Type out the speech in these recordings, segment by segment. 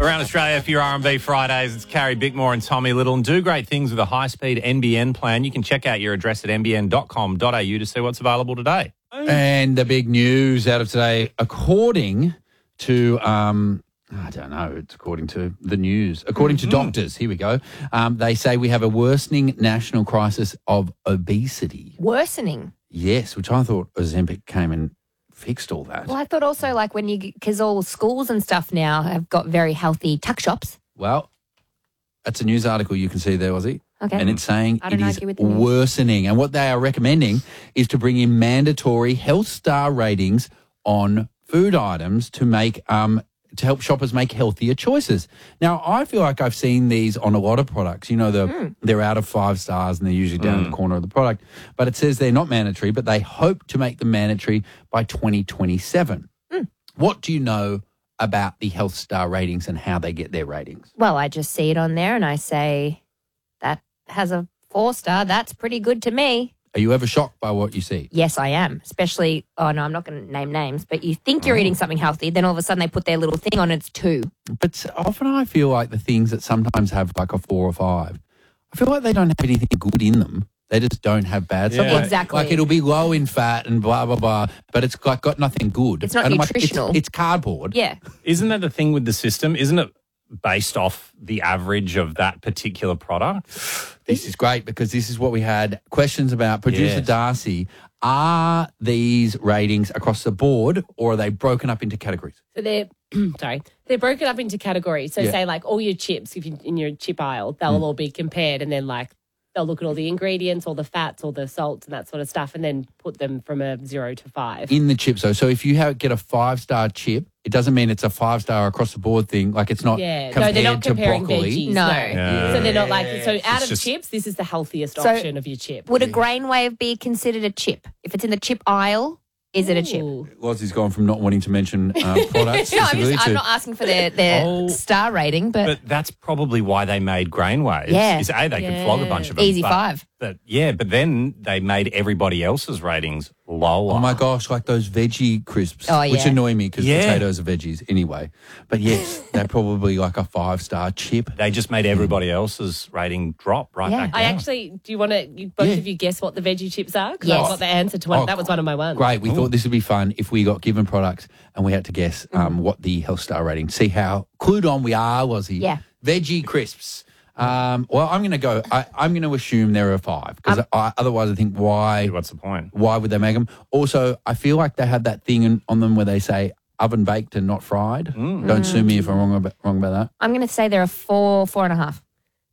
Around Australia for your R&B Fridays, it's Carrie Bickmore and Tommy Little. And do great things with a high-speed NBN plan. You can check out your address at nbn.com.au to see what's available today. And the big news out of today, according to, I don't know, it's according to the news. According to doctors, here we go, they say we have a worsening national crisis of obesity. Worsening? Yes, which I thought Ozempic came and fixed all that. Well, I thought also like because all schools and stuff now have got very healthy tuck shops. Well, that's a news article you can see there, Ozzy. Okay. And it's saying I it don't is argue with the news. worsening. And what they are recommending is to bring in mandatory health star ratings on food items to make to help shoppers make healthier choices. Now, I feel like I've seen these on a lot of products. You know, they're out of 5 stars and they're usually down at the corner of the product. But it says they're not mandatory, but they hope to make them mandatory by 2027. What do you know about the health star ratings and how they get their ratings? Well, I just see it on there and I say, that has a 4-star. That's pretty good to me. Are you ever shocked by what you see? Yes, I am. Especially, oh no, I'm not going to name names, but you think you're eating something healthy, then all of a sudden they put their little thing on, it's 2. But often I feel like the things that sometimes have like a 4 or 5, I feel like they don't have anything good in them. They just don't have bad stuff. Yeah. Like, Exactly. Like it'll be low in fat and blah, blah, blah, but it's like got nothing good. It's not And I'm like, nutritional. it's cardboard. Yeah. Isn't that the thing with the system? Isn't it based off the average of that particular product? This is great because this is what we had questions about. Producer Yes. Darcy, are these ratings across the board or are they broken up into categories? So they're they're broken up into categories. So Yeah. say like all your chips, if you're in your chip aisle, they'll all be compared, and then like they'll look at all the ingredients, all the fats, all the salts, and that sort of stuff, and then put them from a 0 to 5. In the chips, though. So if you get a 5-star chip, it doesn't mean it's a 5-star across the board thing. Like it's not Yeah, compared no, they're not to comparing broccoli. veggies. No. Yeah. So they're not like, so out It's of just- chips, this is the healthiest So option of your chip. Would a grain wave be considered a chip? If it's in the chip aisle, is it a chip? Ooh. Lozzie's gone from not wanting to mention products No, specifically I'm to... not asking for their Oh. star rating, but But that's probably why they made grain waves. Yeah. Is A, they could flog a bunch of them. easy but- 5. But then they made everybody else's ratings lower. Oh, my gosh, like those veggie crisps, Oh, which yeah. annoy me because Yeah. potatoes are veggies anyway. But yes, they're probably like a 5-star chip. They just made everybody else's rating drop right Yeah. back down. I actually, do you want to, both Yeah. of you guess what the veggie chips are? Because Yes. I've got the answer to one. Oh, that was one of my ones. Great. We thought this would be fun if we got given products and we had to guess what the health star rating. See how clued on we are, Lozzie. Yeah. Veggie crisps. Well, I'm going to go. I'm going to assume there are 5 because otherwise I think why What's the point? would they make them? Also, I feel like they had that thing on them where they say oven baked and not fried. Don't sue me if I'm wrong about that. I'm going to say there are 4.5.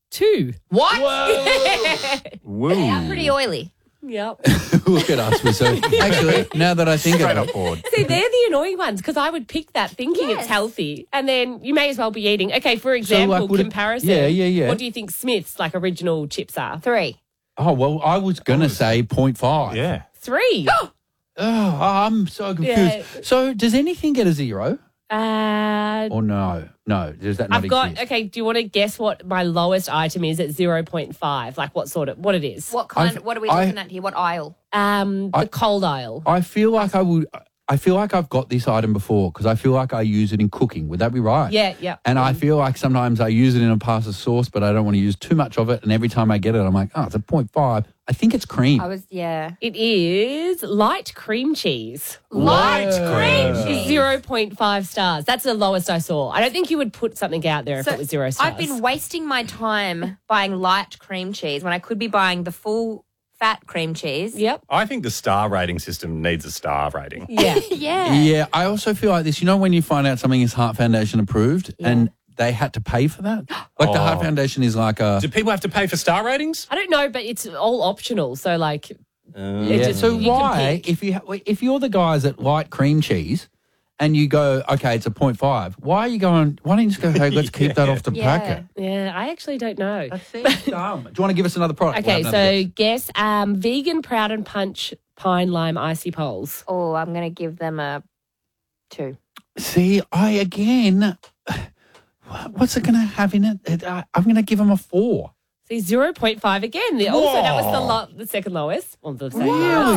2. What? Woo. They are pretty oily. Yep. Look at us. We're so actually now that I think Straight about up board. See, they're the annoying ones because I would pick that thinking Yes. it's healthy, and then you may as well be eating. Okay, for like, example, would it- comparison. Yeah. What do you think Smith's like original chips are? 3. Oh well, I was gonna say 0.5. Yeah. 3. Oh, I'm so confused. Yeah. So does anything get a 0 Uh, or no? No, does that not I've got. exist? Okay, do you want to guess what my lowest item is at 0.5? Like what it is? What kind? I've- What are we I- looking at here? What aisle? The cold aisle. I feel like I feel like I've got this item before because I feel like I use it in cooking. Would that be right? Yeah. And I feel like sometimes I use it in a pasta sauce, but I don't want to use too much of it. And every time I get it, I'm like, oh, it's a 0.5. I think it's cream. It is light cream cheese. Light cream It's cheese. 0.5 stars. That's the lowest I saw. I don't think you would put something out there if it was 0 stars. I've been wasting my time buying light cream cheese when I could be buying the full fat cream cheese. Yep. I think the star rating system needs a star rating. Yeah. Yeah. Yeah, I also feel like this. You know when you find out something is Heart Foundation approved and they had to pay for that? Like the Heart Foundation is like a... Do people have to pay for star ratings? I don't know, but it's all optional. So like, Yeah, just- so you can why, pick. if you're the guys that like cream cheese and you go, okay, it's a 0.5, why are you going, why don't you just go, hey, let's keep that off the Yeah. packet? yeah, I actually don't know. That seems dumb. Do you want to give us another product? Okay, We'll have so another guess. guess vegan Proud and Punch pine lime icy poles. Oh, I'm going to give them a 2. See, what's it going to have in it? I'm going to give them a 4. See, 0.5 again. Also, that was the second lowest. Well, the second lowest.